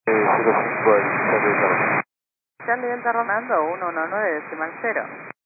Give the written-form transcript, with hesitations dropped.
05 del Charlie Delta. Charlie Delta Romando 119 decimal 0.